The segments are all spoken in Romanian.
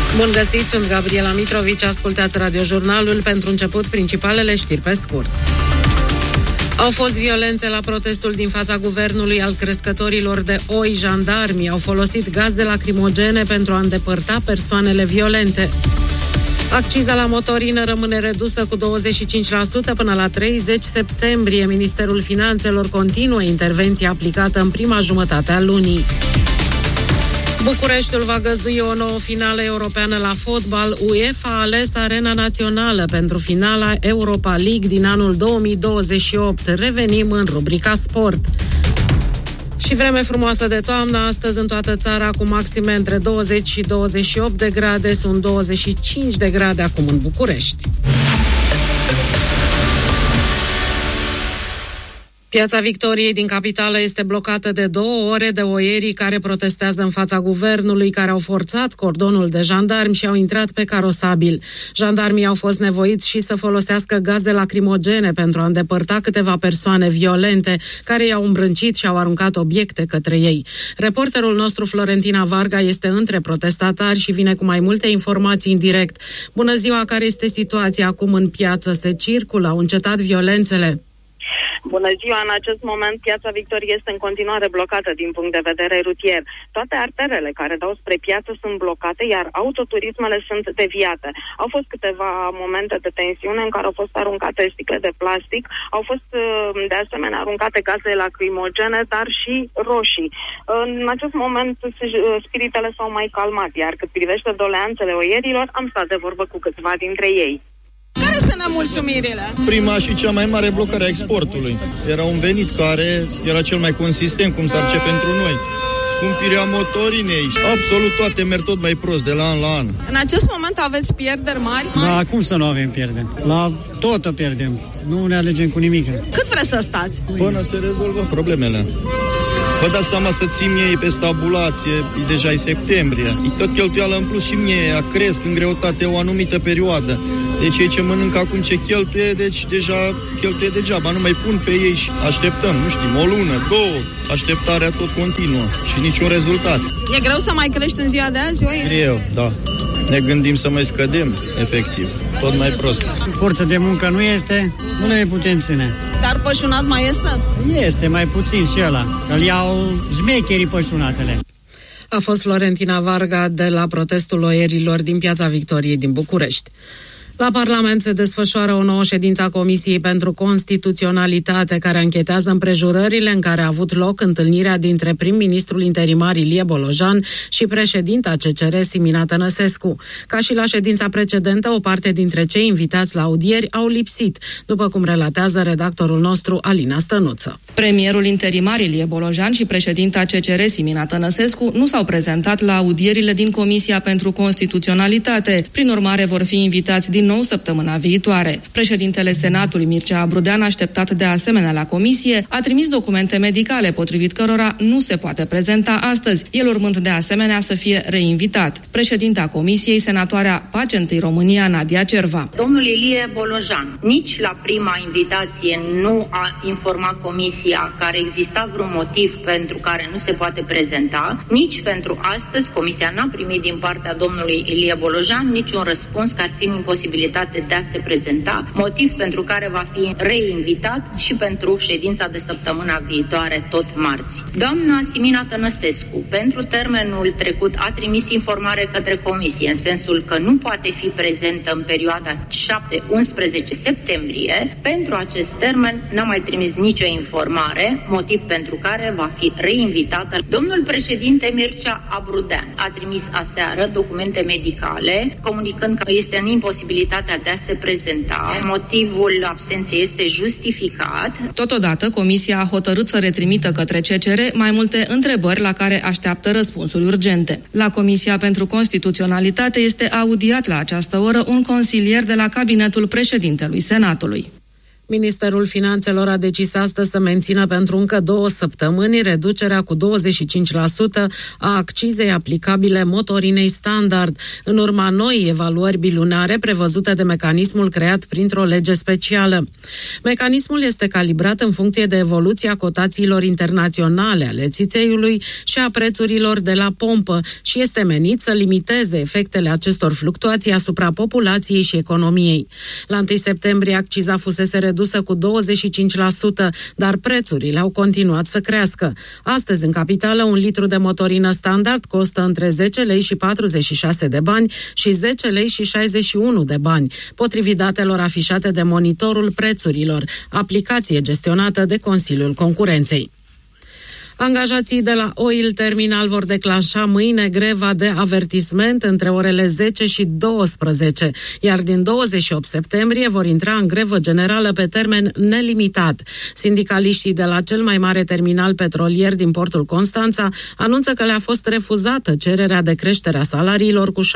Bun găsit, sunt Gabriela Mitrovici, ascultați radiojurnalul. Pentru început, principalele știri pe scurt. Au fost violențe la protestul din fața guvernului al crescătorilor de oi. Jandarmii au folosit gaze lacrimogene pentru a îndepărta persoanele violente. Acciza la motorină rămâne redusă cu 25% până la 30 septembrie. Ministerul Finanțelor continuă intervenția aplicată în prima jumătate a lunii. Bucureștiul va găzdui o nouă finală europeană la fotbal. UEFA a ales Arena Națională pentru finala Europa League din anul 2028. Revenim în rubrica sport. Și vreme frumoasă de toamnă astăzi în toată țara, cu maxime între 20 și 28 de grade. Sunt 25 de grade acum în București. Piața Victoriei din capitală este blocată de 2 ore de oierii care protestează în fața guvernului, care au forțat cordonul de jandarmi și au intrat pe carosabil. Jandarmii au fost nevoiți și să folosească gaze lacrimogene pentru a îndepărta câteva persoane violente care i-au îmbrâncit și au aruncat obiecte către ei. Reporterul nostru Florentina Varga este între protestatari și vine cu mai multe informații în direct. Bună ziua, care este situația acum în piață? Se circulă? Au încetat violențele? Bună ziua! În acest moment, Piața Victoriei este în continuare blocată din punct de vedere rutier. Toate arterele care dau spre piață sunt blocate, iar autoturismele sunt deviate. Au fost câteva momente de tensiune în care au fost aruncate sticle de plastic, au fost de asemenea aruncate gaze lacrimogene, dar și roșii. În acest moment, spiritele s-au mai calmat, iar cât privește doleanțele oierilor, am stat de vorbă cu câțiva dintre ei. Care sunt nemulțumirile? Prima și cea mai mare blocare a exportului. Era un venit care era cel mai consistent, cum s-ar zice pentru noi. Scumpirea motorinei, absolut toate merg tot mai prost de la an la an. În acest moment aveți pierderi mari? Da, cum să nu avem pierderi? La tot pierdem. Nu ne alegem cu nimic. Cât vreți să stați? Până se rezolvă problemele. Vă dați seama să țin ei pe stabulație, deja e septembrie. E tot cheltuială în plus și mie, cresc în greutate o anumită perioadă. Deci ei ce mănâncă acum ce cheltuie, deci deja cheltuie degeaba. Nu mai pun pe ei și așteptăm, nu știm, o lună, 2, așteptarea tot continuă și niciun rezultat. E greu să mai crești în ziua de azi, oi? Greu, da. Ne gândim să mai scădem, efectiv. Tot mai prost. Forță de muncă nu este, nu ne putem ține. Dar pășunat mai este? Este, mai puțin și ăla. Îl iau șmecherii pășunatele. A fost Florentina Varga de la protestul oierilor din Piața Victoriei din București. La Parlament se desfășoară o nouă ședință a Comisiei pentru Constituționalitate, care anchetează împrejurările în care a avut loc întâlnirea dintre prim-ministrul interimar Ilie Bolojan și președinta CCR Simina Tănăsescu. Ca și la ședința precedentă, o parte dintre cei invitați la audieri au lipsit, după cum relatează redactorul nostru Alina Stănuță. Premierul interimar Ilie Bolojan și președinta CCR Simina Tănăsescu nu s-au prezentat la audierile din Comisia pentru Constituționalitate. Prin urmare, vor fi invitați din nou săptămâna viitoare. Președintele Senatului, Mircea Abrudean, așteptat de asemenea la comisie, a trimis documente medicale potrivit cărora nu se poate prezenta astăzi, el urmând de asemenea să fie reinvitat. Președinta comisiei, senatoarea Pace Întâi România, Nadia Cerva. Domnul Ilie Bolojan nici la prima invitație nu a informat comisia că ar exista vreun motiv pentru care nu se poate prezenta, nici pentru astăzi comisia n-a primit din partea domnului Ilie Bolojan niciun răspuns că ar fi în imposibilitate de a se prezenta, motiv pentru care va fi reinvitat și pentru ședința de săptămâna viitoare, tot marți. Doamna Simina Tănăsescu, pentru termenul trecut, a trimis informare către comisie, în sensul că nu poate fi prezentă în perioada 7-11 septembrie. Pentru acest termen n-a mai trimis nicio informare, motiv pentru care va fi reinvitată. Domnul președinte Mircea Abrudean a trimis aseară documente medicale, comunicând că este în imposibilitate de a se prezenta. Motivul absenței este justificat. Totodată, comisia a hotărât să retrimită către CCR mai multe întrebări la care așteaptă răspunsuri urgente. La Comisia pentru Constituționalitate este audiat la această oră un consilier de la cabinetul președintelui Senatului. Ministerul Finanțelor a decis astăzi să mențină pentru încă 2 săptămâni reducerea cu 25% a accizei aplicabile motorinei standard, în urma noii evaluări bilunare prevăzute de mecanismul creat printr-o lege specială. Mecanismul este calibrat în funcție de evoluția cotațiilor internaționale ale țițeiului și a prețurilor de la pompă și este menit să limiteze efectele acestor fluctuații asupra populației și economiei. La 1 septembrie acciza fusese redusă cu 25%, dar prețurile au continuat să crească. Astăzi, în capitală, un litru de motorină standard costă între 10 lei și 46 de bani și 10 lei și 61 de bani, potrivit datelor afișate de Monitorul Prețurilor, aplicație gestionată de Consiliul Concurenței. Angajații de la Oil Terminal vor declanșa mâine greva de avertisment între orele 10 și 12, iar din 28 septembrie vor intra în grevă generală pe termen nelimitat. Sindicaliștii de la cel mai mare terminal petrolier din portul Constanța anunță că le-a fost refuzată cererea de creștere a salariilor cu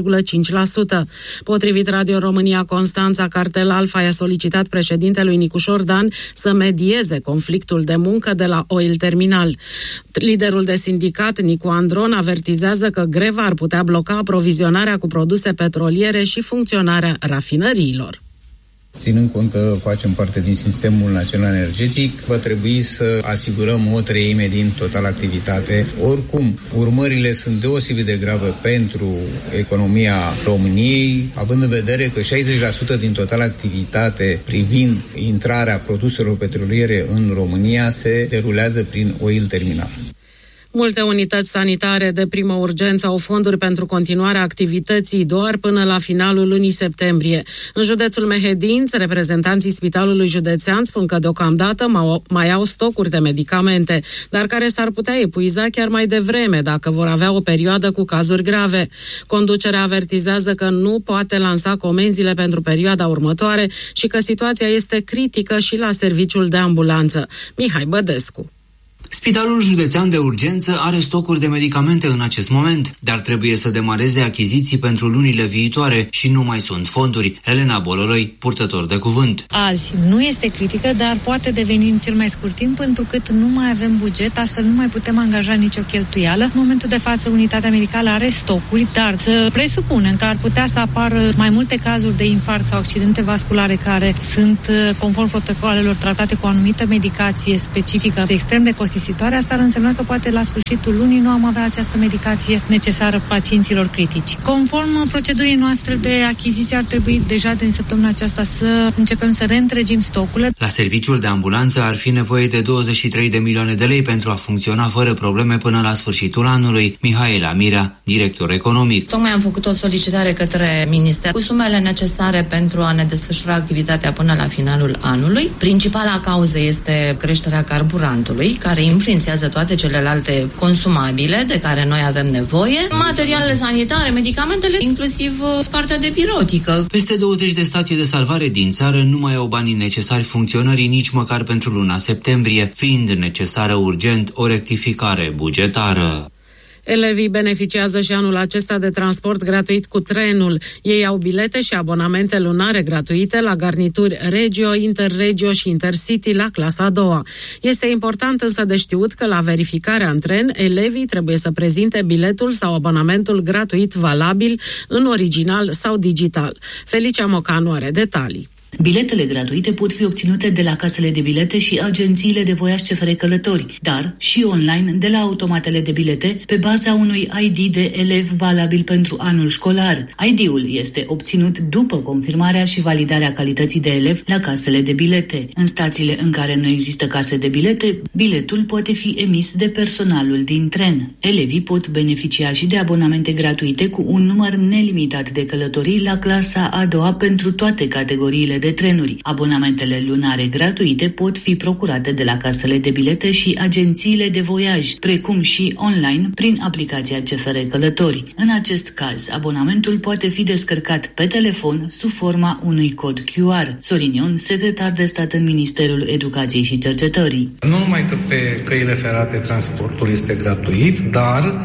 6,5%. Potrivit Radio România Constanța, Cartel Alfa i-a solicitat președintelui Nicușor Dan să medieze conflictul de muncă de la Oil Terminal. Liderul de sindicat, Nicu Andron, avertizează că greva ar putea bloca aprovizionarea cu produse petroliere și funcționarea rafinăriilor. Ținând cont că facem parte din sistemul național energetic, va trebui să asigurăm o treime din total activitate. Oricum, urmările sunt deosebit de grave pentru economia României, având în vedere că 60% din total activitate privind intrarea produselor petroliere în România se derulează prin Oil Terminal. Multe unități sanitare de primă urgență au fonduri pentru continuarea activității doar până la finalul lunii septembrie. În județul Mehedinț, reprezentanții Spitalului Județean spun că deocamdată mai au stocuri de medicamente, dar care s-ar putea epuiza chiar mai devreme dacă vor avea o perioadă cu cazuri grave. Conducerea avertizează că nu poate lansa comenzile pentru perioada următoare și că situația este critică și la serviciul de ambulanță. Mihai Bădescu. Spitalul Județean de Urgență are stocuri de medicamente în acest moment, dar trebuie să demareze achiziții pentru lunile viitoare și nu mai sunt fonduri. Elena Bololoi, purtător de cuvânt. Azi nu este critică, dar poate deveni în cel mai scurt timp, pentru că nu mai avem buget, astfel nu mai putem angaja nicio cheltuială. În momentul de față, unitatea medicală are stocuri, dar să presupunem că ar putea să apară mai multe cazuri de infarct sau accidente vasculare care sunt, conform protocolelor, tratate cu o anumită medicație specifică extrem de costisitoare. Asta ar însemna că poate la sfârșitul lunii nu am avea această medicație necesară pacienților critici. Conform procedurii noastre de achiziție, ar trebui deja din săptămâna aceasta să începem să reîntregim stocurile. La serviciul de ambulanță ar fi nevoie de 23 de milioane de lei pentru a funcționa fără probleme până la sfârșitul anului. Mihaela Mirea, director economic. Tocmai am făcut o solicitare către minister cu sumele necesare pentru a ne desfășura activitatea până la finalul anului. Principala cauză este creșterea carburantului, care influențează toate celelalte consumabile de care noi avem nevoie, materialele sanitare, medicamentele, inclusiv partea de pirotică. Peste 20 de stații de salvare din țară nu mai au banii necesari funcționării nici măcar pentru luna septembrie, fiind necesară urgent o rectificare bugetară. Elevii beneficiază și anul acesta de transport gratuit cu trenul. Ei au bilete și abonamente lunare gratuite la garnituri Regio, Interregio și Intercity la clasa a doua. Este important însă de știut că la verificarea în tren, elevii trebuie să prezinte biletul sau abonamentul gratuit valabil în original sau digital. Felicia Mocanu are detalii. Biletele gratuite pot fi obținute de la casele de bilete și agențiile de voiaj CFR Călători, dar și online de la automatele de bilete pe baza unui ID de elev valabil pentru anul școlar. ID-ul este obținut după confirmarea și validarea calității de elev la casele de bilete. În stațiile în care nu există case de bilete, biletul poate fi emis de personalul din tren. Elevii pot beneficia și de abonamente gratuite cu un număr nelimitat de călătorii la clasa a doua pentru toate categoriile de trenuri. Abonamentele lunare gratuite pot fi procurate de la casele de bilete și agențiile de voiaj, precum și online prin aplicația CFR Călători. În acest caz, abonamentul poate fi descărcat pe telefon sub forma unui cod QR. Sorin Ion, secretar de stat în Ministerul Educației și Cercetării. Nu numai că pe căile ferate transportul este gratuit, dar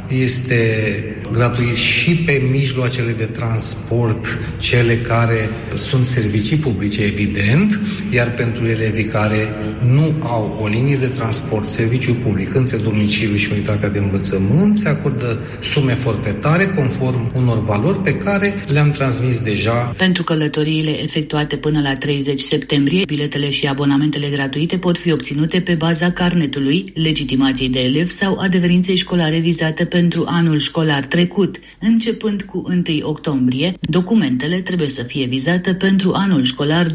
este gratuit și pe mijloacele de transport, cele care sunt servicii publice, evident, iar pentru elevii care nu au o linie de transport, serviciu public între domiciliu și unitatea de învățământ, se acordă sume forfetare conform unor valori pe care le-am transmis deja. Pentru călătoriile efectuate până la 30 septembrie, biletele și abonamentele gratuite pot fi obținute pe baza carnetului, legitimației de elev sau adeverinței școlare vizate pentru anul școlar trecut. Începând cu 1 octombrie, documentele trebuie să fie vizate pentru anul școlar 2026-2027.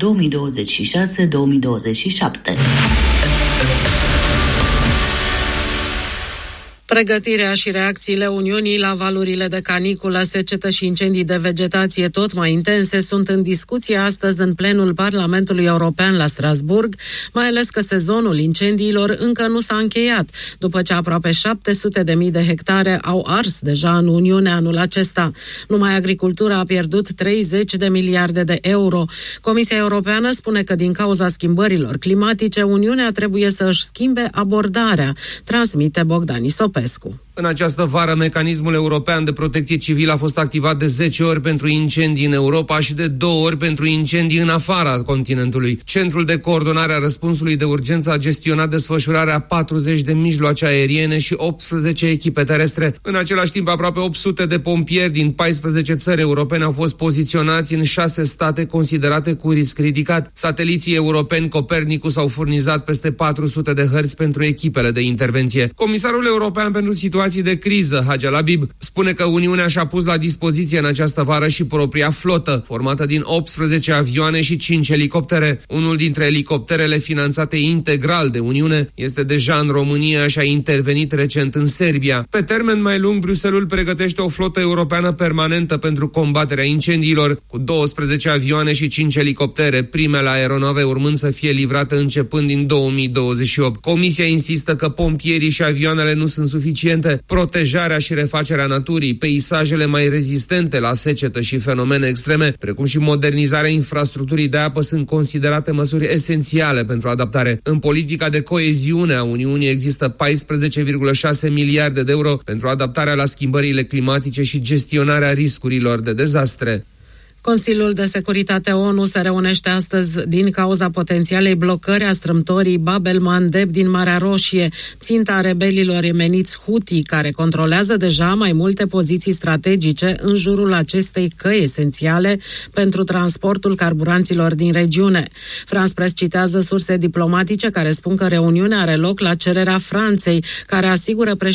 Pregătirea și reacțiile Uniunii la valurile de caniculă, secetă și incendii de vegetație tot mai intense sunt în discuție astăzi în plenul Parlamentului European la Strasburg, mai ales că sezonul incendiilor încă nu s-a încheiat, după ce aproape 700.000 de hectare au ars deja în Uniune anul acesta. Numai agricultura a pierdut 30 de miliarde de euro. Comisia Europeană spune că din cauza schimbărilor climatice, Uniunea trebuie să își schimbe abordarea, transmite Bogdan Isopescu. În această vară, mecanismul european de protecție civilă a fost activat de 10 ori pentru incendii în Europa și de 2 ori pentru incendii în afara continentului. Centrul de coordonare a răspunsului de urgență a gestionat desfășurarea 40 de mijloace aeriene și 18 echipe terestre. În același timp, aproape 800 de pompieri din 14 țări europene au fost poziționați în 6 state considerate cu risc ridicat. Sateliții europeni Copernicus au furnizat peste 400 de hărți pentru echipele de intervenție. Comisarul european pentru situații de criză, Hagi El Habib, spune că Uniunea și-a pus la dispoziție în această vară și propria flotă, formată din 18 avioane și 5 elicoptere. Unul dintre elicopterele finanțate integral de Uniune este deja în România și a intervenit recent în Serbia. Pe termen mai lung, Bruxelles pregătește o flotă europeană permanentă pentru combaterea incendiilor, cu 12 avioane și 5 elicoptere, primele aeronave urmând să fie livrate începând din 2028. Comisia insistă că pompierii și avioanele nu sunt suficiente. Protejarea și refacerea naturii, peisajele mai rezistente la secetă și fenomene extreme, precum și modernizarea infrastructurii de apă sunt considerate măsuri esențiale pentru adaptare. În politica de coeziune a Uniunii există 14,6 miliarde de euro pentru adaptarea la schimbările climatice și gestionarea riscurilor de dezastre. Consiliul de Securitate ONU se reunește astăzi din cauza potențialei blocări a strâmtorii Bab el-Mandeb din Marea Roșie, ținta rebelilor yemeniți Houthi, care controlează deja mai multe poziții strategice în jurul acestei căi esențiale pentru transportul carburanților din regiune. France Press citează surse diplomatice care spun că reuniunea are loc la cererea Franței, care asigură